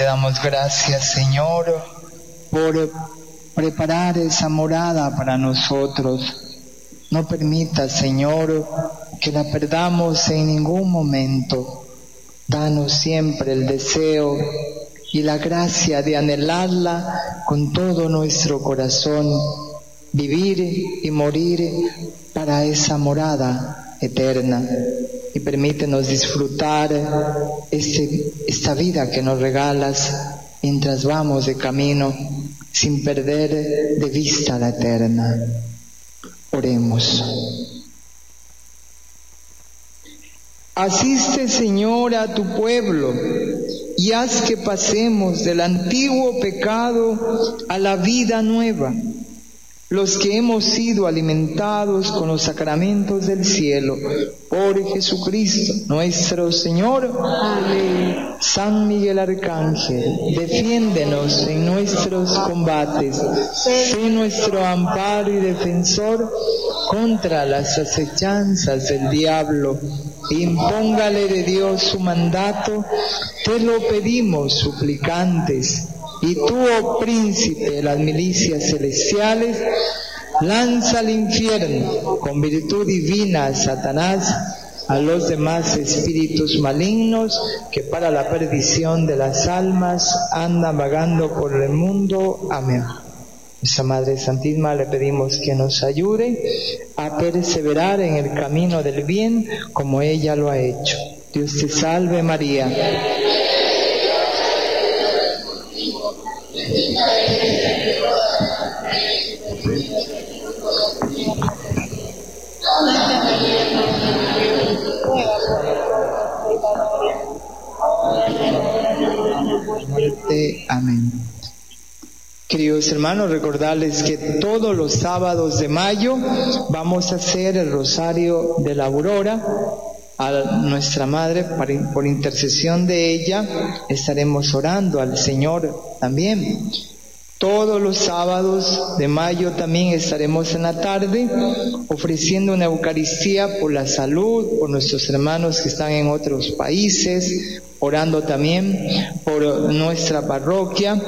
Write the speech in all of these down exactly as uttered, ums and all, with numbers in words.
Te damos gracias, Señor, por preparar esa morada para nosotros. No permitas, Señor, que la perdamos en ningún momento. Danos siempre el deseo y la gracia de anhelarla con todo nuestro corazón, vivir y morir para esa morada eterna. Y permítenos disfrutar este, esta vida que nos regalas mientras vamos de camino, sin perder de vista la eterna. Oremos. Asiste, Señor, a tu pueblo y haz que pasemos del antiguo pecado a la vida nueva, los que hemos sido alimentados con los sacramentos del cielo, por Jesucristo nuestro Señor. Amén. San Miguel Arcángel, defiéndenos en nuestros combates, sé nuestro amparo y defensor contra las acechanzas del diablo. Impóngale de Dios su mandato, te lo pedimos suplicantes. Y tú, oh príncipe de las milicias celestiales, lanza al infierno con virtud divina a Satanás, a los demás espíritus malignos que para la perdición de las almas andan vagando por el mundo. Amén. Nuestra Madre Santísima le pedimos que nos ayude a perseverar en el camino del bien como ella lo ha hecho. Dios te salve, María. Muerte. Amén. Queridos hermanos, recordarles que todos los sábados de mayo vamos a hacer el Rosario de la Aurora a nuestra Madre. Por intercesión de ella estaremos orando al Señor también. Todos los sábados de mayo también estaremos en la tarde ofreciendo una Eucaristía por la salud, por nuestros hermanos que están en otros países, orando también por nuestra parroquia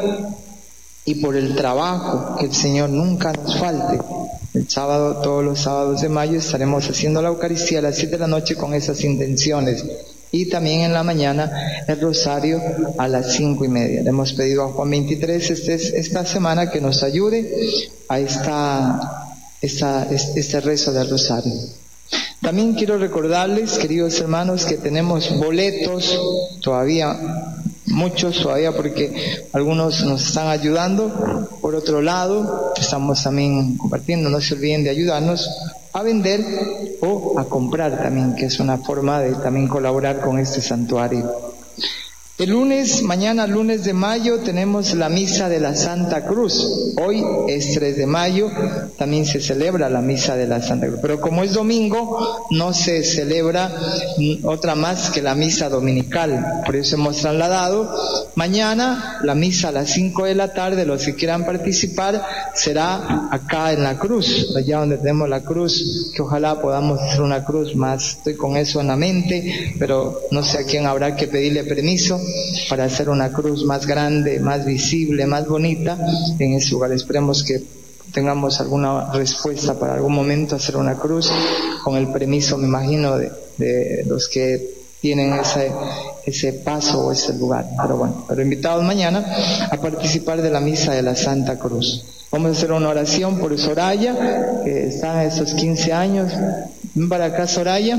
y por el trabajo, que el Señor nunca nos falte. El sábado, todos los sábados de mayo estaremos haciendo la Eucaristía a las siete de la noche con esas intenciones. Y también en la mañana el rosario a las cinco y media. Le hemos pedido a Juan veintitrés este, esta semana que nos ayude a esta, esta, este rezo del rosario. También quiero recordarles, queridos hermanos, que tenemos boletos todavía, muchos todavía, porque algunos nos están ayudando. Por otro lado, estamos también compartiendo, no se olviden de ayudarnos a vender o a comprar también, que es una forma de también colaborar con este santuario. El lunes, mañana lunes de mayo, tenemos la misa de la Santa Cruz. Hoy es tres de mayo, también se celebra la misa de la Santa Cruz. Pero como es domingo, no se celebra otra más que la misa dominical. Por eso hemos trasladado. Mañana, la misa a las cinco de la tarde, los que quieran participar, será acá en la cruz, allá donde tenemos la cruz, que ojalá podamos hacer una cruz más. Estoy con eso en la mente, pero no sé a quién habrá que pedirle permiso para hacer una cruz más grande, más visible, más bonita en ese lugar. Esperemos que tengamos alguna respuesta para algún momento hacer una cruz, con el permiso, me imagino, de, de los que tienen ese, ese paso o ese lugar. Pero bueno, pero invitados mañana a participar de la misa de la Santa Cruz. Vamos a hacer una oración por Soraya, que está en estos quince años. Ven para acá, Soraya.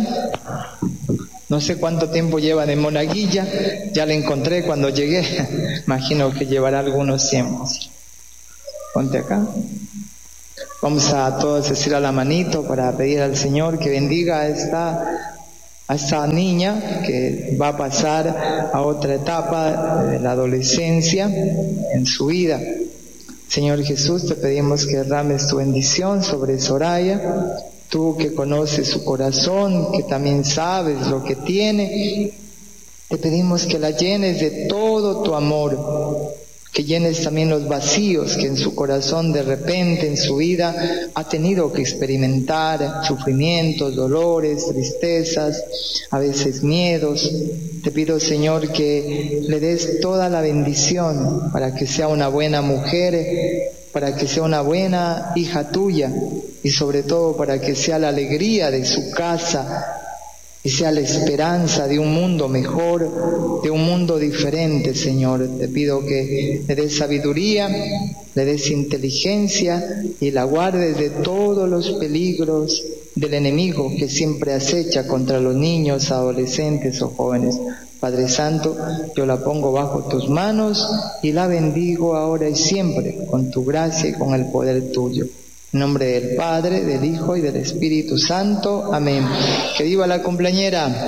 No sé cuánto tiempo lleva de monaguilla, ya la encontré cuando llegué, imagino que llevará algunos tiempos. Ponte acá. Vamos a todos decir a la manito para pedir al Señor que bendiga a esta, a esta niña que va a pasar a otra etapa de la adolescencia en su vida. Señor Jesús, te pedimos que derrames tu bendición sobre Soraya. Tú que conoces su corazón, que también sabes lo que tiene, te pedimos que la llenes de todo tu amor, que llenes también los vacíos que en su corazón de repente en su vida ha tenido que experimentar, sufrimientos, dolores, tristezas, a veces miedos. Te pido, Señor, que le des toda la bendición para que sea una buena mujer, para que sea una buena hija tuya y sobre todo para que sea la alegría de su casa y sea la esperanza de un mundo mejor, de un mundo diferente, Señor. Te pido que le des sabiduría, le des inteligencia y la guardes de todos los peligros del enemigo que siempre acecha contra los niños, adolescentes o jóvenes. Padre Santo, yo la pongo bajo tus manos y la bendigo ahora y siempre con tu gracia y con el poder tuyo. En nombre del Padre, del Hijo y del Espíritu Santo. Amén. Que viva la cumpleañera.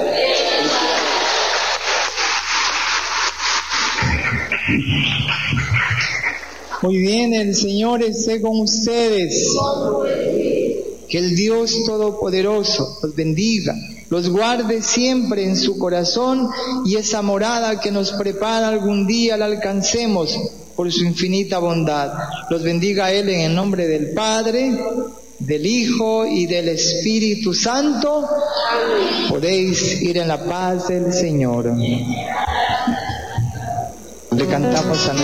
Muy bien, el Señor esté con ustedes. Que el Dios Todopoderoso los bendiga, los guarde siempre en su corazón y esa morada que nos prepara algún día la alcancemos por su infinita bondad. Los bendiga Él en el nombre del Padre, del Hijo y del Espíritu Santo. Podéis ir en la paz del Señor. Le cantamos a